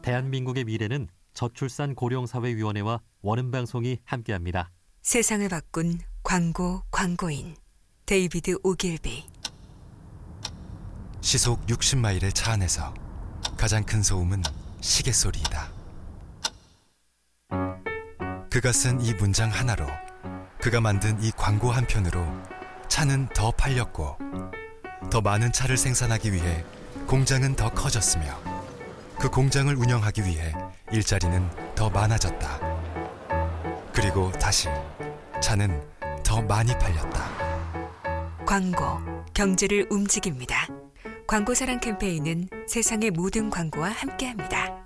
대한민국의 미래는 저출산고령사회위원회와 원음방송이 함께합니다. 세상을 바꾼 광고인 데이비드 오길비. 시속 60마일의 차 안에서 가장 큰 소음은 시계 소리이다. 그가 쓴 이 문장 하나로, 그가 만든 이 광고 한 편으로 차는 더 팔렸고, 더 많은 차를 생산하기 위해 공장은 더 커졌으며, 그 공장을 운영하기 위해 일자리는 더 많아졌다. 그리고 다시 차는 더 많이 팔렸다. 광고, 경제를 움직입니다. 광고사랑 캠페인은 세상의 모든 광고와 함께합니다.